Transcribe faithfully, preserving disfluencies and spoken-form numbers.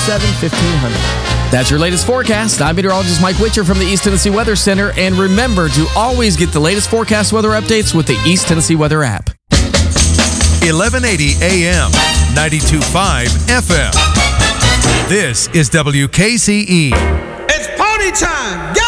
seven, fifteen hundred. That's your latest forecast. I'm meteorologist Mike Witcher from the East Tennessee Weather Center. And remember to always get the latest forecast weather updates with the East Tennessee Weather app. eleven eighty A M, ninety-two point five F M. This is W K C E. It's party time. Get